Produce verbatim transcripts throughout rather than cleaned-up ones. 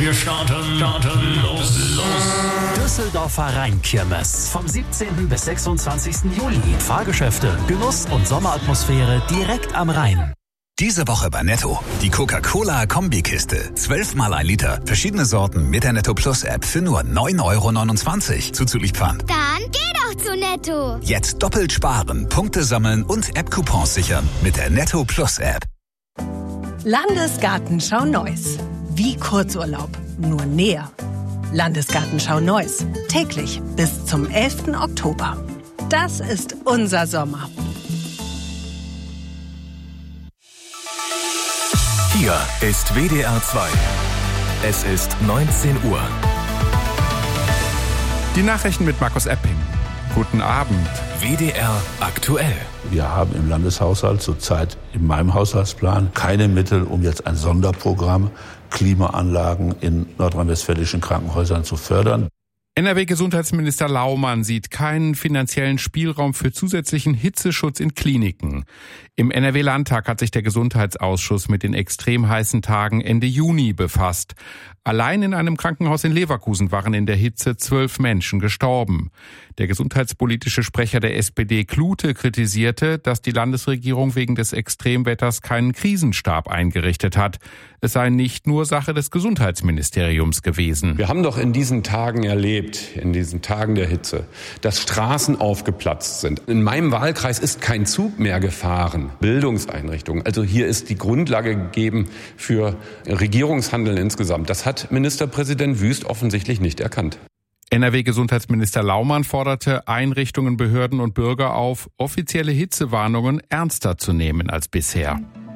Wir starten, starten, los, los. Düsseldorfer Rheinkirmes. Vom siebzehnten bis sechsundzwanzigsten Juli. Fahrgeschäfte, Genuss und Sommeratmosphäre direkt am Rhein. Diese Woche bei Netto. Die Coca-Cola-Kombikiste. zwölfmal ein Liter. Verschiedene Sorten mit der Netto Plus App für nur neun Euro neunundzwanzig. Zuzüglich Pfand. Dann geh doch zu Netto. Jetzt doppelt sparen, Punkte sammeln und App-Coupons sichern mit der Netto Plus App. Landesgartenschau Neuss. Wie Kurzurlaub, nur näher. Landesgartenschau Neuss. Täglich bis zum elften Oktober. Das ist unser Sommer. Hier ist W D R zwei. Es ist neunzehn Uhr. Die Nachrichten mit Markus Epping. Guten Abend. W D R aktuell. Wir haben im Landeshaushalt zurzeit in meinem Haushaltsplan keine Mittel, um jetzt ein Sonderprogramm Klimaanlagen in nordrhein-westfälischen Krankenhäusern zu fördern. N R W-Gesundheitsminister Laumann sieht keinen finanziellen Spielraum für zusätzlichen Hitzeschutz in Kliniken. Im N R W-Landtag hat sich der Gesundheitsausschuss mit den extrem heißen Tagen Ende Juni befasst. Allein in einem Krankenhaus in Leverkusen waren in der Hitze zwölf Menschen gestorben. Der gesundheitspolitische Sprecher der S P D Klute kritisierte, dass die Landesregierung wegen des Extremwetters keinen Krisenstab eingerichtet hat. Es sei nicht nur Sache des Gesundheitsministeriums gewesen. Wir haben doch in diesen Tagen erlebt, in diesen Tagen der Hitze, dass Straßen aufgeplatzt sind. In meinem Wahlkreis ist kein Zug mehr gefahren. Bildungseinrichtungen. Also hier ist die Grundlage gegeben für Regierungshandeln insgesamt. Das hat Ministerpräsident Wüst offensichtlich nicht erkannt. N R W-Gesundheitsminister Laumann forderte Einrichtungen, Behörden und Bürger auf, offizielle Hitzewarnungen ernster zu nehmen als bisher.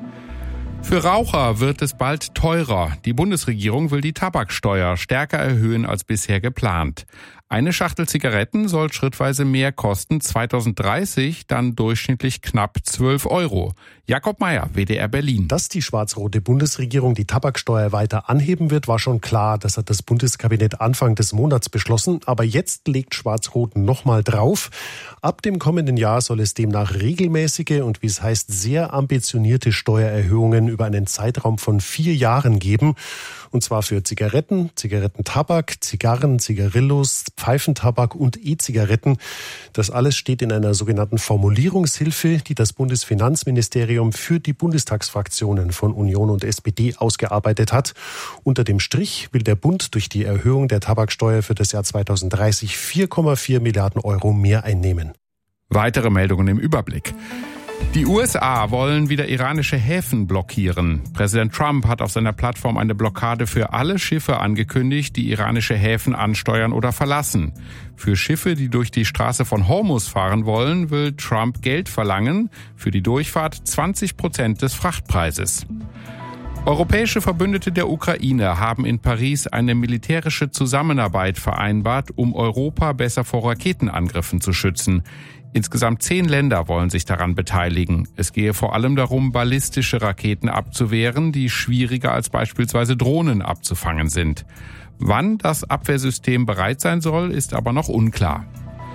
Für Raucher wird es bald teurer. Die Bundesregierung will die Tabaksteuer stärker erhöhen als bisher geplant. Eine Schachtel Zigaretten soll schrittweise mehr kosten, zweitausenddreißig dann durchschnittlich knapp zwölf Euro. Jakob Mayer, W D R Berlin. Dass die schwarz-rote Bundesregierung die Tabaksteuer weiter anheben wird, war schon klar. Das hat das Bundeskabinett Anfang des Monats beschlossen. Aber jetzt legt Schwarz-Rot nochmal drauf. Ab dem kommenden Jahr soll es demnach regelmäßige und, wie es heißt, sehr ambitionierte Steuererhöhungen über einen Zeitraum von vier Jahren geben. Und zwar für Zigaretten, Zigarettentabak, Zigarren, Zigarillos, Pfeifentabak und E-Zigaretten. Das alles steht in einer sogenannten Formulierungshilfe, die das Bundesfinanzministerium für die Bundestagsfraktionen von Union und S P D ausgearbeitet hat. Unter dem Strich will der Bund durch die Erhöhung der Tabaksteuer für das Jahr zweitausenddreißig vier Komma vier Milliarden Euro mehr einnehmen. Weitere Meldungen im Überblick. Die U S A wollen wieder iranische Häfen blockieren. Präsident Trump hat auf seiner Plattform eine Blockade für alle Schiffe angekündigt, die iranische Häfen ansteuern oder verlassen. Für Schiffe, die durch die Straße von Hormuz fahren wollen, will Trump Geld verlangen, für die Durchfahrt zwanzig Prozent des Frachtpreises. Europäische Verbündete der Ukraine haben in Paris eine militärische Zusammenarbeit vereinbart, um Europa besser vor Raketenangriffen zu schützen. Insgesamt zehn Länder wollen sich daran beteiligen. Es gehe vor allem darum, ballistische Raketen abzuwehren, die schwieriger als beispielsweise Drohnen abzufangen sind. Wann das Abwehrsystem bereit sein soll, ist aber noch unklar.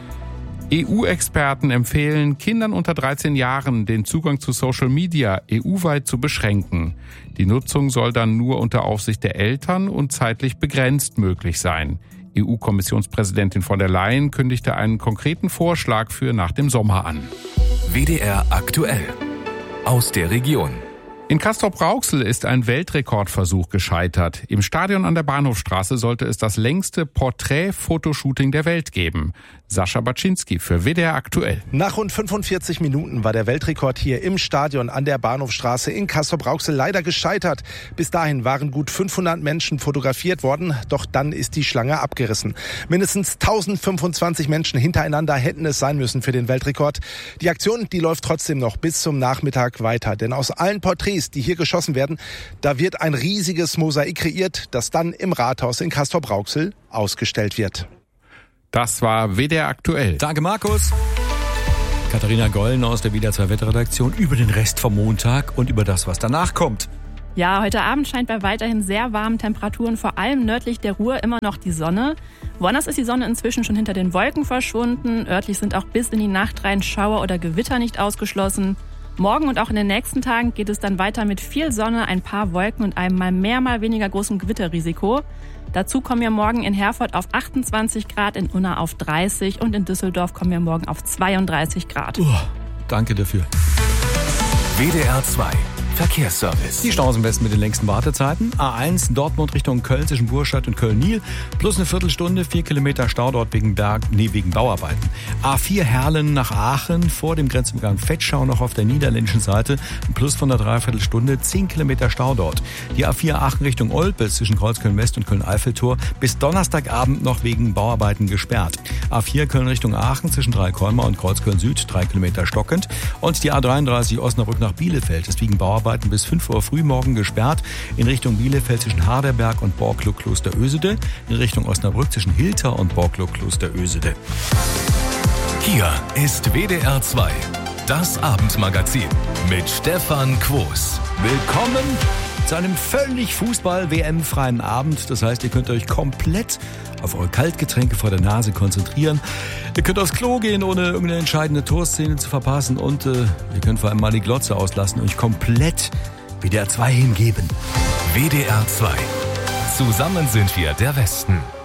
E U-Experten empfehlen, Kindern unter dreizehn Jahren den Zugang zu Social Media E U-weit zu beschränken. Die Nutzung soll dann nur unter Aufsicht der Eltern und zeitlich begrenzt möglich sein. E U-Kommissionspräsidentin von der Leyen kündigte einen konkreten Vorschlag für nach dem Sommer an. W D R aktuell. Aus der Region. In Castrop-Rauxel ist ein Weltrekordversuch gescheitert. Im Stadion an der Bahnhofstraße sollte es das längste Porträt-Fotoshooting der Welt geben. Sascha Baczynski für W D R aktuell. Nach rund fünfundvierzig Minuten war der Weltrekord hier im Stadion an der Bahnhofstraße in Castrop-Rauxel leider gescheitert. Bis dahin waren gut fünfhundert Menschen fotografiert worden, doch dann ist die Schlange abgerissen. Mindestens tausendfünfundzwanzig Menschen hintereinander hätten es sein müssen für den Weltrekord. Die Aktion, die läuft trotzdem noch bis zum Nachmittag weiter, denn aus allen Porträts, die hier geschossen werden, da wird ein riesiges Mosaik kreiert, das dann im Rathaus in Castrop-Rauxel ausgestellt wird. Das war W D R aktuell. Danke, Markus. Katharina Gollen aus der W D R zwei Wetterredaktion über den Rest vom Montag und über das, was danach kommt. Ja, heute Abend scheint bei weiterhin sehr warmen Temperaturen, vor allem nördlich der Ruhr, immer noch die Sonne. Woanders ist die Sonne inzwischen schon hinter den Wolken verschwunden. Örtlich sind auch bis in die Nacht rein Schauer oder Gewitter nicht ausgeschlossen. Morgen und auch in den nächsten Tagen geht es dann weiter mit viel Sonne, ein paar Wolken und einem mal mehr, mal weniger großen Gewitterrisiko. Dazu kommen wir morgen in Herford auf achtundzwanzig Grad, in Unna auf dreißig und in Düsseldorf kommen wir morgen auf zweiunddreißig Grad. Oh, danke dafür. W D R zwei Verkehrsservice. Die Staus am besten mit den längsten Wartezeiten. A eins Dortmund Richtung Köln zwischen Burstadt und Köln-Nil. Plus eine Viertelstunde, vier Kilometer Stau dort wegen, Berg, nee, wegen Bauarbeiten. A vier Herlen nach Aachen vor dem Grenzübergang Vetschau noch auf der niederländischen Seite. Ein Plus von einer Dreiviertelstunde, zehn Kilometer Stau dort. Die A vier Aachen Richtung Olpe zwischen Kreuzköln-West und Köln-Eiffeltor bis Donnerstagabend noch wegen Bauarbeiten gesperrt. A vier Köln Richtung Aachen zwischen Dreikolmer und Kreuzköln-Süd, drei Kilometer stockend. Und die A dreiunddreißig Osnabrück nach Bielefeld ist wegen Bauarbeiten bis fünf Uhr früh morgen gesperrt. In Richtung Bielefeld zwischen Harderberg und Borklow-Kloster-Ösede. In Richtung Osnabrück zwischen Hilter und Borklow-Kloster-Ösede. Hier ist W D R zwei, das Abendmagazin mit Stefan Quos. Willkommen zu einem völlig Fußball-W M-freien Abend. Das heißt, ihr könnt euch komplett auf eure Kaltgetränke vor der Nase konzentrieren. Ihr könnt aufs Klo gehen, ohne irgendeine entscheidende Torszene zu verpassen. Und äh, ihr könnt vor allem mal die Glotze auslassen und euch komplett W D R zwei hingeben. W D R zwei. Zusammen sind wir der Westen.